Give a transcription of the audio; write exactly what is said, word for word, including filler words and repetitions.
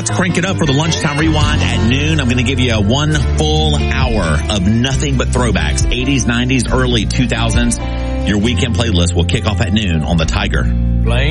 let's crank it up for the Lunchtime Rewind at noon. I'm going to give you a one full hour of nothing but throwbacks, eighties, nineties, early two thousands. Your weekend playlist will kick off at noon on the Tiger.